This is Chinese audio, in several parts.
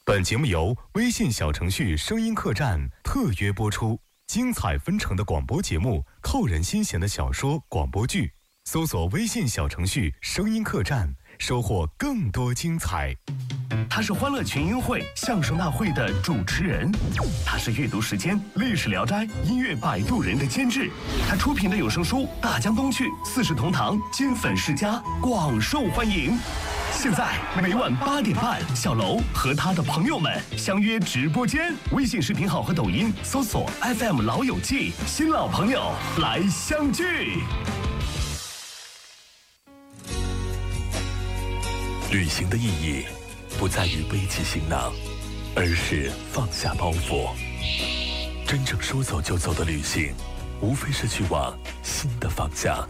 本节目由微信小程序声音客栈特约播出，精彩纷呈的广播节目，扣人心弦的小说广播剧，搜索微信小程序声音客栈，收获更多精彩。 他是欢乐群英会相声大会的主持人，他是阅读时间历史聊斋音乐摆渡人的监制，他出品的有声书《大江东去》《四世同堂》金粉世家广受欢迎。现在每晚8点半，小楼和他的朋友们相约直播间，微信视频号和抖音搜索 FM 老友记，新老朋友来相聚。旅行的意义不在于背起行囊，而是放下包袱。真正说走就走的旅行，无非是去往新的方向。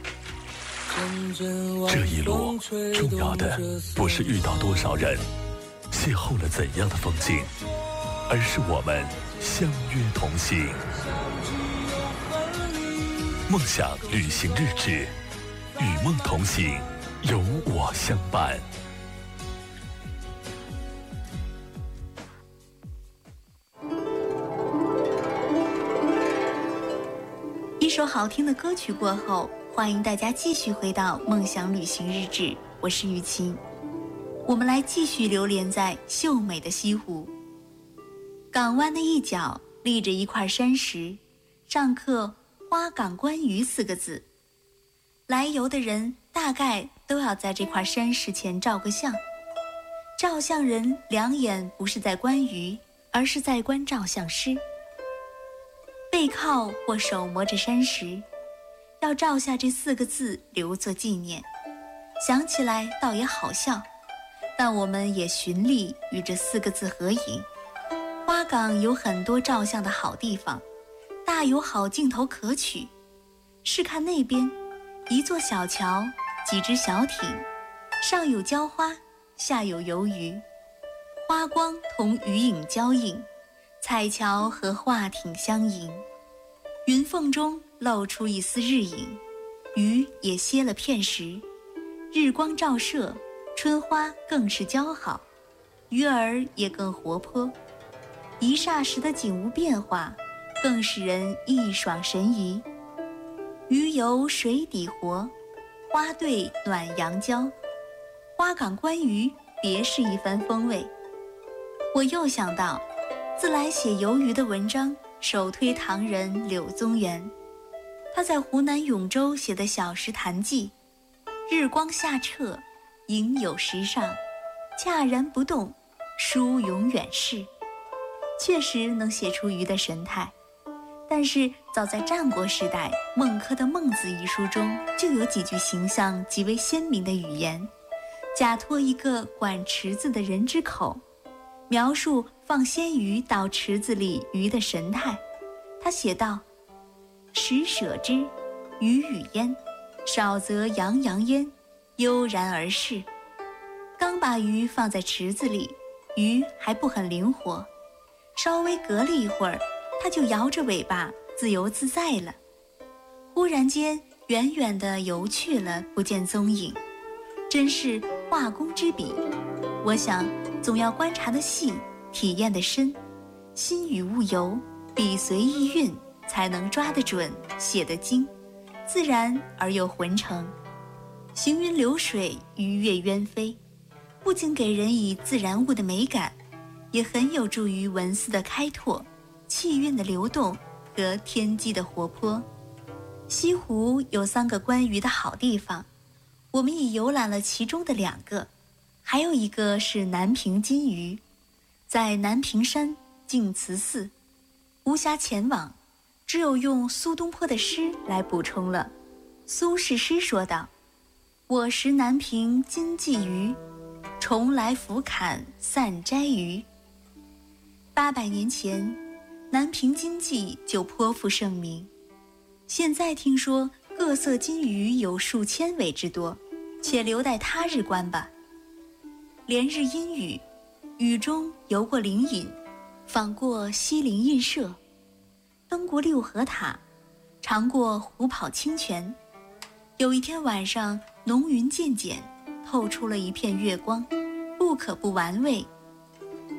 这一路重要的不是遇到多少人，邂逅了怎样的风景，而是我们相约同行。梦想旅行日志，与梦同行，有我相伴。 一首好听的歌曲过后，欢迎大家继续回到梦想旅行日志，我是雨晴。我们来继续流连在秀美的西湖。港湾的一角立着一块山石，上刻花港观鱼4个字。来游的人大概都要在这块山石前照个相。照相人两眼不是在观鱼，而是在观照相师。背靠或手摸着山石，要照下这4个字留作纪念。想起来倒也好笑，但我们也循例与这4个字合影。花港有很多照相的好地方，大有好镜头可取。试看那边，一座小桥，几只小艇，上有浇花，下有游鱼，花光同鱼影交映，彩桥和画艇相迎，云缝中露出一丝日影，鱼也歇了片时，日光照射，春花更是姣好，鱼儿也更活泼。一霎时的景物变化，更使人意爽神怡。鱼游水底活，花对暖阳交，花港观鱼别是一番风味。我又想到自来写游鱼的文章首推唐人柳宗元，他在湖南永州写的《小石潭记》，日光下澈，影有石上，恰然不动，书永远逝，确实能写出鱼的神态。但是早在战国时代，孟轲的《孟子》一书中就有几句形象极为鲜明的语言，假托一个管池子的人之口，描述放鲜鱼到池子里鱼的神态。他写道：食舍之，鱼与焉，少则洋洋焉，悠然而逝。刚把鱼放在池子里，鱼还不很灵活，稍微隔了一会儿，它就摇着尾巴自由自在了，忽然间远远地游去了，不见踪影。真是画工之笔，我想总要观察的细，体验的深，心与物游，笔随意韵，才能抓得准，写得精，自然而又浑成。行云流水，鱼跃鸢飞，不仅给人以自然物的美感，也很有助于文思的开拓，气韵的流动和天机的活泼。西湖有3个观鱼的好地方，我们已游览了其中的2个，还有一个是南屏金鱼，在南屏山净慈寺，无暇前往，只有用苏东坡的诗来补充了。苏轼诗说道：我识南屏金鲫鱼，重来浮坎散摘鱼。800年前，南屏金鲫就颇负盛名，现在听说各色金鱼有数千尾之多，且留待他日观吧。连日阴雨，雨中游过灵隐，访过西泠印社，登过六合塔，尝过虎跑清泉。有一天晚上，浓云渐减，透出了一片月光，不可不玩味。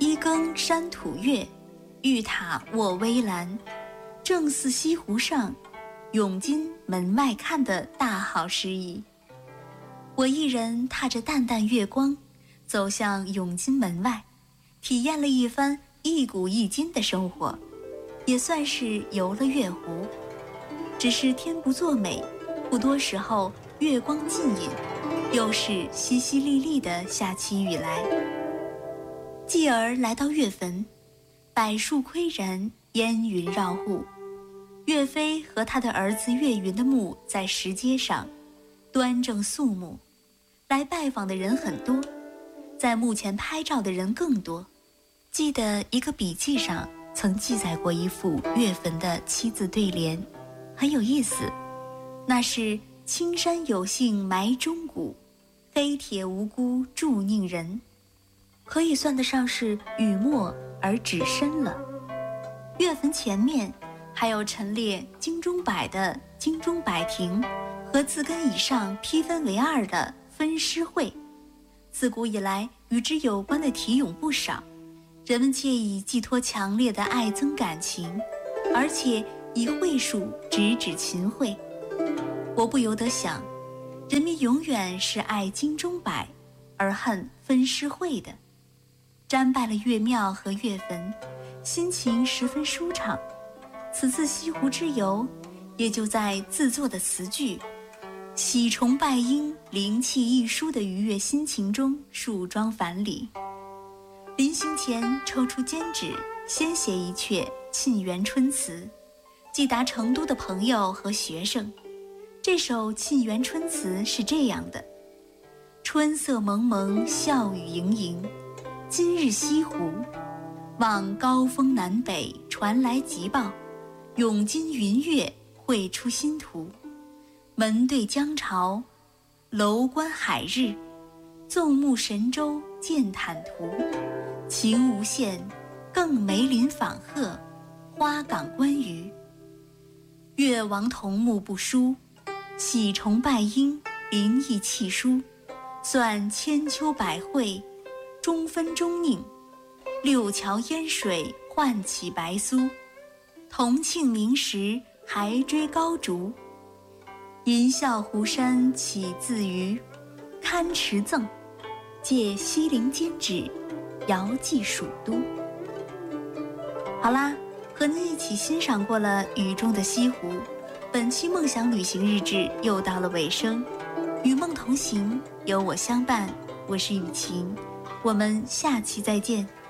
一更山土月，玉塔卧微澜，正似西湖上，永金门外看的大好诗意。我一人踏着淡淡月光，走向永金门外，体验了一番一古一今的生活，也算是游了月湖。只是天不作美，不多时候月光尽隐，又是淅淅沥沥的下起雨来。继而来到岳坟，柏树岿然，烟云绕户。岳飞和他的儿子岳云的墓在石阶上，端正肃穆。来拜访的人很多，在墓前拍照的人更多。记得一个笔记上曾记载过一副岳坟的7字对联，很有意思。那是青山有幸埋忠骨，黑铁无辜铸佞人，可以算得上是语末而指深了。岳坟前面还有陈列金钟柏的金钟柏亭和字根以上批分为2的分诗会，自古以来与之有关的题咏不少，人们借以寄托强烈的爱憎感情，而且以会数直指秦桧。我不由得想，人民永远是爱金钟柏而恨分诗会的。瞻拜了岳庙和岳坟，心情十分舒畅。此次西湖之游，也就在自作的词句喜重拜应，灵气一舒的愉悦心情中束装返礼。临行前抽出笺纸，先写一阙《沁园春》词，寄达成都的朋友和学生。这首《沁园春》词是这样的：春色蒙蒙，笑语盈盈，今日西湖，望高峰南北传来急报，永金云月绘出新图。门对江潮，楼观海日，纵目神州见坦途。情无限，更梅林访鹤，花港观鱼。越王同沐不输，喜重拜应，灵意气舒。算千秋百卉，中分中佞。六桥烟水唤起白苏，同庆明时还追高竹。吟啸湖山起自娱，堪持赠，借西陵笺纸，遥寄蜀都。好啦，和您一起欣赏过了雨中的西湖，本期梦想旅行日志又到了尾声。与梦同行，有我相伴，我是雨晴，我们下期再见。